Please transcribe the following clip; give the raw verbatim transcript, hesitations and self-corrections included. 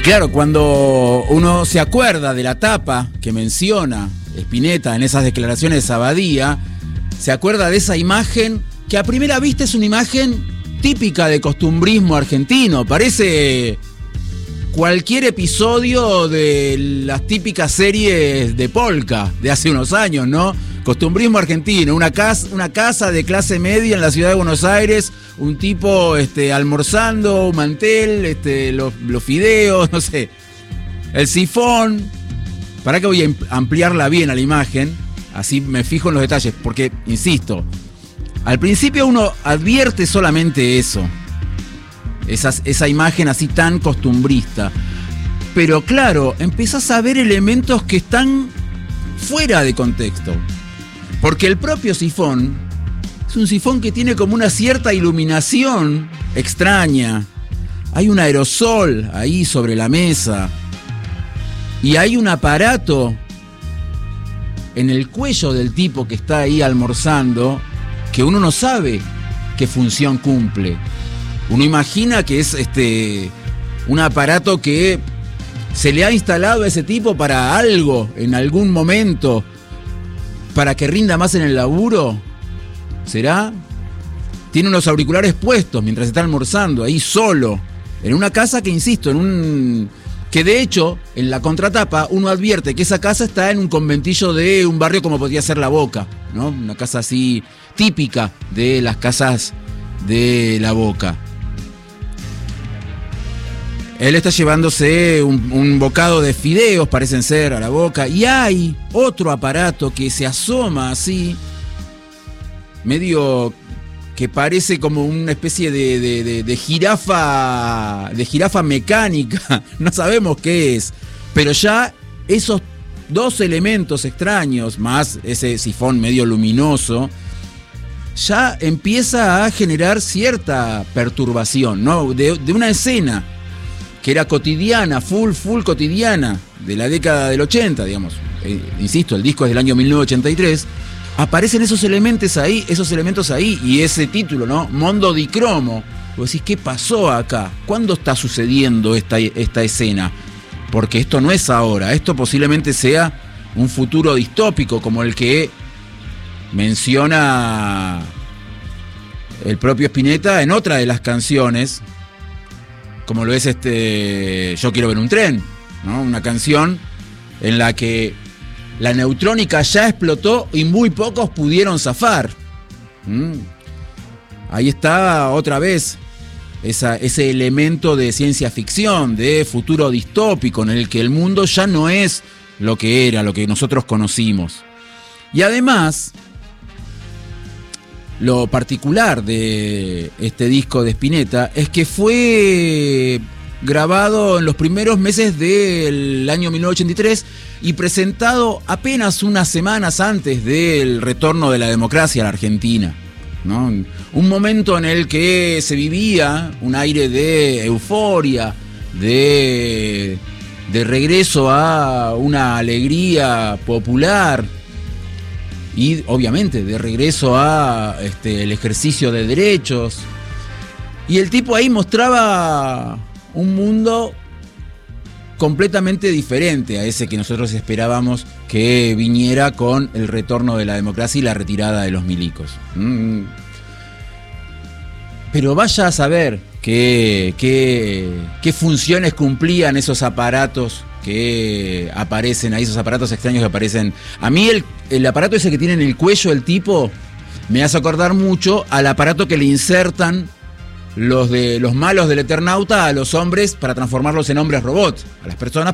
claro, cuando uno se acuerda de la tapa que menciona Spinetta en esas declaraciones de Sabadía, se acuerda de esa imagen que a primera vista es una imagen típica de costumbrismo argentino. Parece cualquier episodio de las típicas series de Polka de hace unos años, ¿no? Costumbrismo argentino, una casa, una casa de clase media en la ciudad de Buenos Aires, un tipo este, almorzando, un mantel, este, los, los fideos, no sé, el sifón. ¿Para qué voy a ampliarla bien a la imagen? Así me fijo en los detalles, porque, insisto, al principio uno advierte solamente eso, esas, esa imagen así tan costumbrista. Pero claro, empezás a ver elementos que están fuera de contexto. Porque el propio sifón es un sifón que tiene como una cierta iluminación extraña. Hay un aerosol ahí sobre la mesa. Y hay un aparato en el cuello del tipo que está ahí almorzando que uno no sabe qué función cumple. Uno imagina que es este un aparato que se le ha instalado a ese tipo para algo en algún momento, para que rinda más en el laburo. ¿Será? Tiene unos auriculares puestos mientras está almorzando ahí solo, en una casa que, insisto, en un que de hecho en la contratapa uno advierte que esa casa está en un conventillo de un barrio como podría ser La Boca, ¿no? Una casa así típica de las casas de La Boca. Él está llevándose un, un bocado de fideos, parecen ser, a la boca. Y hay otro aparato que se asoma así, medio que parece como una especie de, de, de, de jirafa, de jirafa mecánica. No sabemos qué es. Pero ya esos dos elementos extraños, más ese sifón medio luminoso, ya empieza a generar cierta perturbación, ¿no? De, de una escena que era cotidiana, full, full cotidiana, de la década del ochenta, digamos. Eh, insisto, el disco es del año mil novecientos ochenta y tres. Aparecen esos elementos ahí, esos elementos ahí, y ese título, ¿no? Mondo di Cromo. Vos decís, ¿qué pasó acá? ¿Cuándo está sucediendo esta, esta escena? Porque esto no es ahora, esto posiblemente sea un futuro distópico, como el que menciona el propio Spinetta en otra de las canciones, como lo es este Yo quiero ver un tren, ¿no? Una canción en la que la neutrónica ya explotó y muy pocos pudieron zafar. ¿Mm? Ahí está otra vez esa, ese elemento de ciencia ficción, de futuro distópico, en el que el mundo ya no es lo que era, lo que nosotros conocimos. Y además, lo particular de este disco de Spinetta es que fue grabado en los primeros meses del año mil novecientos ochenta y tres y presentado apenas unas semanas antes del retorno de la democracia a la Argentina, ¿no? Un momento en el que se vivía un aire de euforia, de, de regreso a una alegría popular, y obviamente de regreso a este, el ejercicio de derechos. Y el tipo ahí mostraba un mundo completamente diferente a ese que nosotros esperábamos que viniera con el retorno de la democracia y la retirada de los milicos. Mm. Pero vaya a saber qué, qué, qué funciones cumplían esos aparatos que aparecen ahí, esos aparatos extraños que aparecen. A mí el, el aparato ese que tiene en el cuello el tipo me hace acordar mucho al aparato que le insertan los de los malos del Eternauta a los hombres para transformarlos en hombres robots, a las personas